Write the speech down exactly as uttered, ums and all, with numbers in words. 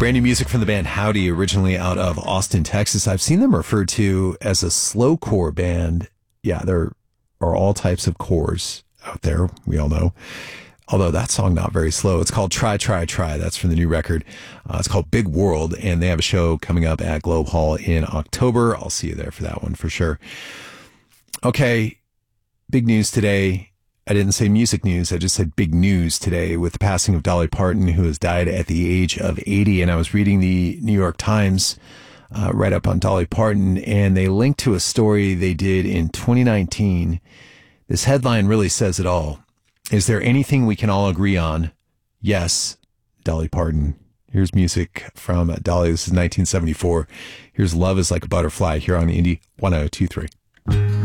Brand new music from the band Howdy, originally out of Austin, Texas. I've seen them referred to as a slowcore band. Yeah, there are all types of cores out there, we all know. Although that song not very slow. It's called Try, Try, Try. That's from the new record. Uh, it's called Big World, and they have a show coming up at Globe Hall in October. I'll see you there for that one for sure. Okay, big news today. I didn't say music news. I just said big news today with the passing of Dolly Parton, who has died at the age of eighty. And I was reading the New York Times uh, right up on Dolly Parton, and they linked to a story they did in twenty nineteen. This headline really says it all. Is there anything we can all agree on? Yes, Dolly Parton. Here's music from Dolly. This is nineteen seventy-four. Here's Love is Like a Butterfly here on Indie one oh two three.